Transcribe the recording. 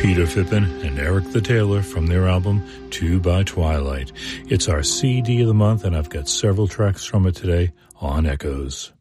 Peter Phippen and Eric the Tailor from their album 2 by Twilight. It's our CD of the month, and I've got several tracks from it today on Echoes.